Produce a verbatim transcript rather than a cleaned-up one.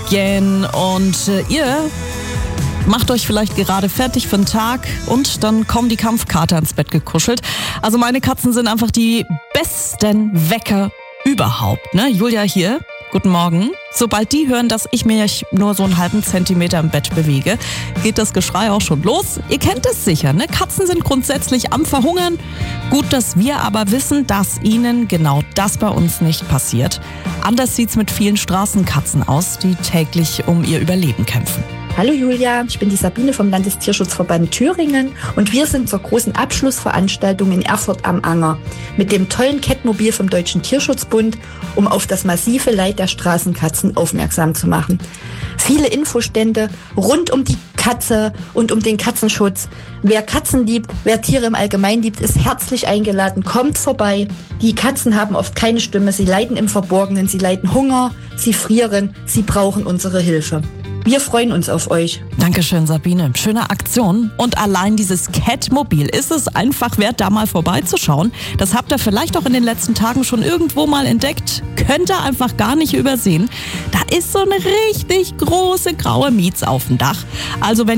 gehen und äh, ihr macht euch vielleicht gerade fertig für den Tag und dann kommen die Kampfkater ins Bett gekuschelt. Also meine Katzen sind einfach die besten Wecker überhaupt. Ne? Julia hier, guten Morgen. Sobald die hören, dass ich mich nur so einen halben Zentimeter im Bett bewege, geht das Geschrei auch schon los. Ihr kennt es sicher, ne? Katzen sind grundsätzlich am Verhungern. Gut, dass wir aber wissen, dass ihnen genau das bei uns nicht passiert. Anders sieht's mit vielen Straßenkatzen aus, die täglich um ihr Überleben kämpfen. Hallo Julia, ich bin die Sabine vom Landestierschutzverband Thüringen und wir sind zur großen Abschlussveranstaltung in Erfurt am Anger mit dem tollen Kettmobil vom Deutschen Tierschutzbund, um auf das massive Leid der Straßenkatzen aufmerksam zu machen. Viele Infostände rund um die Katze und um den Katzenschutz. Wer Katzen liebt, wer Tiere im Allgemeinen liebt, ist herzlich eingeladen. Kommt vorbei. Die Katzen haben oft keine Stimme, sie leiden im Verborgenen, sie leiden Hunger, sie frieren, sie brauchen unsere Hilfe. Wir freuen uns auf euch. Dankeschön, Sabine. Schöne Aktion. Und allein dieses Kettmobil ist es einfach wert, da mal vorbeizuschauen. Das habt ihr vielleicht auch in den letzten Tagen schon irgendwo mal entdeckt. Könnt ihr einfach gar nicht übersehen. Da ist so eine richtig große graue Mietz auf dem Dach. Also wenn